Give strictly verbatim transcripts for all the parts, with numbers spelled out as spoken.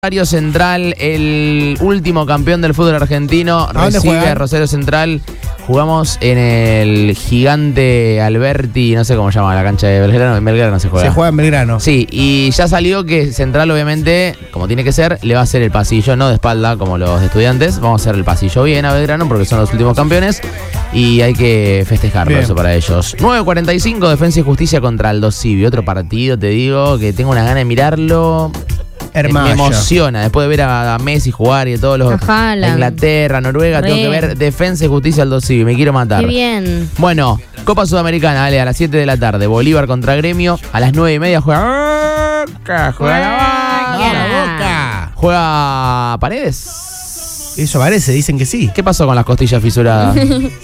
Rosario Central, el último campeón del fútbol argentino, recibe a Rosario Central. Jugamos en el Gigante Alberti, no sé cómo se llama la cancha de Belgrano. En Belgrano se juega. Se juega en Belgrano. Sí, y ya salió que Central, obviamente, como tiene que ser, le va a hacer el pasillo, no de espalda como los Estudiantes. Vamos a hacer el pasillo bien a Belgrano porque son los últimos campeones y hay que festejarlo, bien. Eso para ellos. nueve cuarenta y cinco, Defensa y Justicia contra Aldo Civi. Otro partido, te digo, que tengo una gana de mirarlo. Hermano. Me emociona después de ver a, a Messi jugar y a todos los a Inglaterra, Noruega. Re. Tengo que ver Defensa y Justicia Aldo Civi. Me quiero matar. Qué bien. Bueno, Copa Sudamericana, dale, a las siete de la tarde. Bolívar contra Gremio. A las nueve y media juega. Boca, juega la Boca. La Boca. Juega Paredes. Eso parece, dicen que sí. ¿Qué pasó con las costillas fisuradas?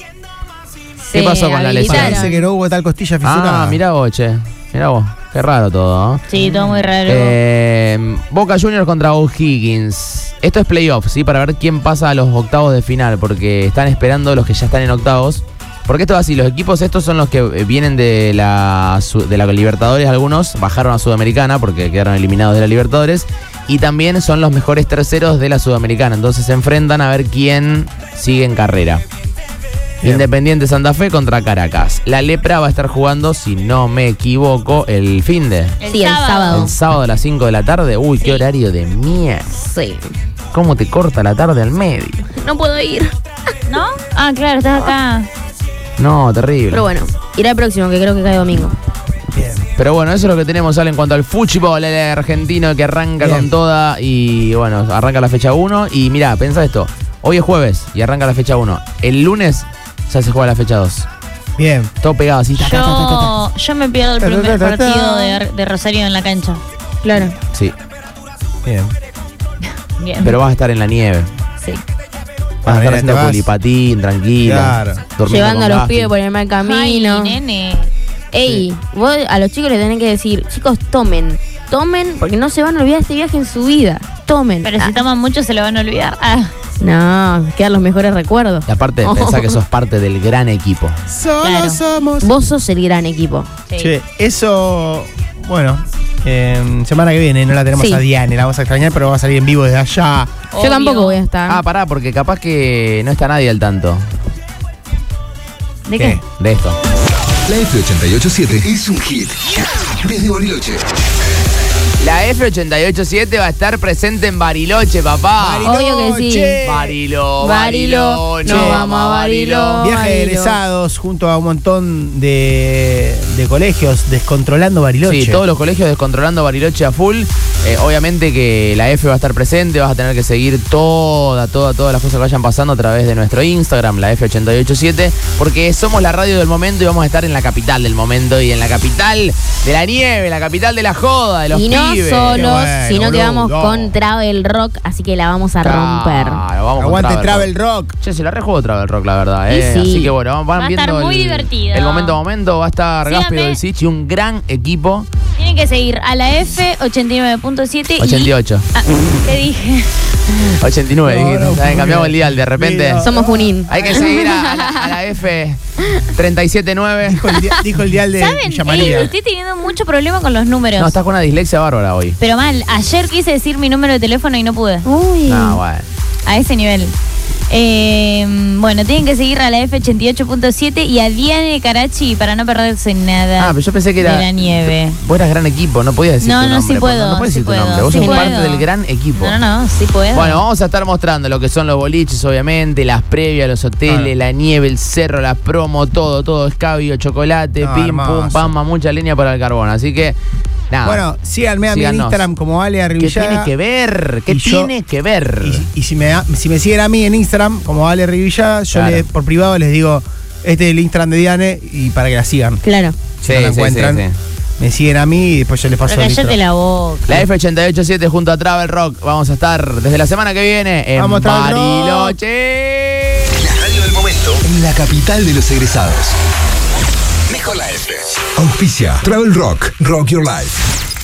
¿Qué pasó con la lesión? Parece que no hubo tal costilla fisurada. Ah, mirá vos, che. Mirá vos. Qué raro todo, ¿no? Sí, todo muy raro. Eh, Boca Juniors contra O'Higgins. Esto es playoff, ¿sí? Para ver quién pasa a los octavos de final, porque están esperando los que ya están en octavos. Porque esto es así, los equipos estos son los que vienen de la, de la Libertadores, algunos bajaron a Sudamericana porque quedaron eliminados de la Libertadores. Y también son los mejores terceros de la Sudamericana. Entonces se enfrentan a ver quién sigue en carrera. Bien. Independiente Santa Fe contra Caracas. La Lepra va a estar jugando, si no me equivoco, el fin de... El sí, el sábado. El sábado a las cinco de la tarde. Uy, sí. Qué horario de mierda. Sí. ¿Cómo te corta la tarde al medio? No puedo ir. ¿No? Ah, claro, estás acá. No, terrible. Pero bueno, irá el próximo, que creo que cae domingo. Bien. Pero bueno, eso es lo que tenemos, Ale, en cuanto al fútbol el argentino que arranca Bien. Con toda. Y bueno, arranca la fecha uno. Y mirá, pensá esto. Hoy es jueves y arranca la fecha uno. El lunes ya se juega la fecha dos. Bien. Todo pegado así. Yo, ta, ta, ta, ta. yo me pierdo el primer partido de, de Rosario en la cancha. Claro. Sí. Bien. Bien. Pero vas a estar en la nieve. Sí. Vas a estar haciendo pulipatín, tranquilo. Claro. Llevando a los pibes por el mal camino. Ay, nene. Ey, sí. Vos a los chicos les tenés que decir, chicos, tomen. Tomen, porque no se van a olvidar este viaje en su vida. Tomen. Pero ah. si toman mucho se lo van a olvidar. Ah. No, quedan los mejores recuerdos. Y aparte, oh. pensá que sos parte del gran equipo. Solo claro. somos. Vos sos el gran equipo. Sí. Che, eso, bueno, eh, semana que viene no la tenemos sí. a Diane, la vamos a extrañar, pero va a salir en vivo desde allá. Obvio. Yo tampoco voy a estar. Ah, pará, porque capaz que no está nadie al tanto. ¿De qué? qué? De esto. La F ochenta y ocho punto siete es un hit desde Bariloche. La F ochenta y ocho punto siete va a estar presente en Bariloche, papá. Bariloche. Obvio que sí. Barilo, Barilo, Bariloche. No vamos a Barilo. Viaje de egresados junto a un montón de, de colegios descontrolando Bariloche. Sí, todos los colegios descontrolando Bariloche a full. Eh, obviamente que la F va a estar presente, vas a tener que seguir toda, toda, todas las cosas que vayan pasando a través de nuestro Instagram, la F ochenta y ocho punto siete, porque somos la radio del momento y vamos a estar en la capital del momento y en la capital de la nieve, la capital de la joda, de los y no pibes. solos, bueno, sino que vamos no. con Travel Rock, así que la vamos a claro, romper. Vamos Aguante con Travel Rock. Che, se la rejuego Travel Rock, la verdad. Eh. Sí. Así que bueno, van va a viendo estar muy el, divertido. El momento a momento va a estar Síganme. Gaspi del Sich y un gran equipo. Tienen que seguir a la F ochenta y nueve punto siete ochenta y ocho. Ah, ¿qué dije? ochenta y nueve, No, dijiste. no, ¿Sabes? Cambiamos el dial de repente. no. Somos Junín. Hay que seguir a, a, la, a la F treinta y siete nueve. Dijo el, dia, dijo el dial de ¿Saben? Villa Ey, María. estoy teniendo mucho problema con los números. No, estás con una dislexia bárbara hoy. Pero mal, ayer quise decir mi número de teléfono y no pude. Uy. No, bueno. A ese nivel. Eh, bueno, tienen que seguir a la F ochenta y ocho punto siete y a Diane Karachi para no perderse nada. Ah, pero yo pensé que era. de la nieve. Vos eras gran equipo, no podías decir No, tu no, nombre. sí puedo, No, no puedes sí decir tu puedo, nombre. Vos sí sos puedo. parte del gran equipo. No, no, no, sí puedo. Bueno, vamos a estar mostrando lo que son los boliches, obviamente, las previas, los hoteles, Ah. la nieve, el cerro, las promo, todo, todo, escabio, chocolate, No, pim, hermoso. pum, pam, mucha leña para el carbón. Así que, nada. Bueno, síganme a mí en Síganos. Instagram como Ale ¿Qué Arribillaga. tiene que ver? ¿Qué Y yo- tiene que ver? Y, y si, me, si me siguen a mí en Instagram como Ale Arribillaga, yo Claro. les, por privado les digo, este es el Instagram de Diane y para que la sigan. Claro. Si no la encuentran, sí, sí. me siguen a mí y después yo les paso Pero el cállate Instagram. la boca. La F ochenta y ocho punto siete junto a Travel Rock. Vamos a estar desde la semana que viene en Vamos, Travel Rock. Bariloche. La radio del momento en la capital de los egresados. Mejor la F. Auspicia Travel Rock. Rock Your Life.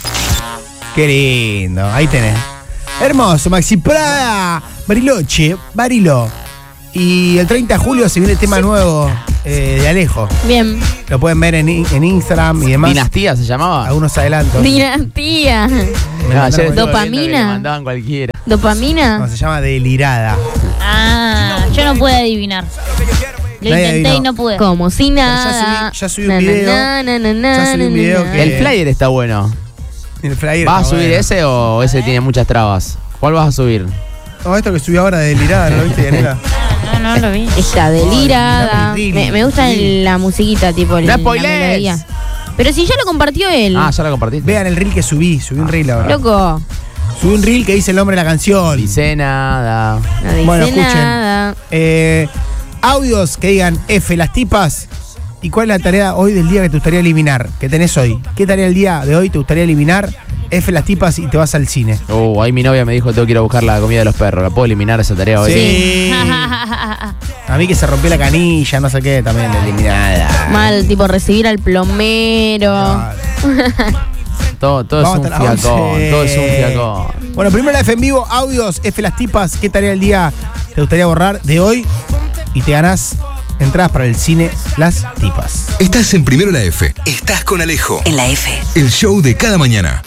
Qué lindo, ahí tenés. Hermoso, Maxi Prada, Bariloche, Barilo. Y el treinta de julio se viene el tema nuevo eh, de Alejo. Bien. Lo pueden ver en, en Instagram y demás. ¿Dinastía se llamaba? Algunos adelantos. Dinastía. Me No, mandaron ayer estuve cualquiera. Dopamina. viendo que le mandaban cualquiera. No, ¿Dopamina? se llama Delirada. Ah, yo no puedo adivinar. Lo Nadie intenté adivinó. y no pude. Como si nada. ya subí- ya subí un Na, na, video. na, na, na, Ya subí un na, video na, que- na. El flyer está bueno. El flyer ¿Vas a está subir bueno. ese o ese tiene muchas trabas? ¿Cuál vas a subir? No, esto que subí ahora de Delirada, ¿no lo viste, Daniela? No, no lo vi. Está delirada. Ay, Me, me gusta sí. la musiquita, tipo el- ¡No la spoilees! melodía. Pero si ya lo compartió él. Ah, ya lo compartiste. Vean el reel que subí. Subí un reel ahora. Loco. Subí un reel que dice el nombre de la canción. Dice nada. No dice Bueno, escuchen. nada. Eh, audios que digan F, las tipas. ¿Y cuál es la tarea hoy del día que te gustaría eliminar? ¿Qué tenés hoy? ¿Qué tarea del día de hoy te gustaría eliminar? F, las tipas y te vas al cine. Uh, ahí mi novia me dijo tengo que ir a buscar la comida de los perros. ¿La puedo eliminar esa tarea hoy? Sí. A mí que se rompió la canilla, no sé qué, también eliminada. Mal, tipo recibir al plomero. Claro. Todo, todo es Vamos un hasta las fiacón. once. Todo es un fiacón. Bueno, primero la F en vivo, audios, F, las tipas. ¿Qué tarea del día te gustaría borrar de hoy? Y te ganás entradas para el cine Las Tipas. Estás en Primero la F. Estás con Alejo. En la F. El show de cada mañana.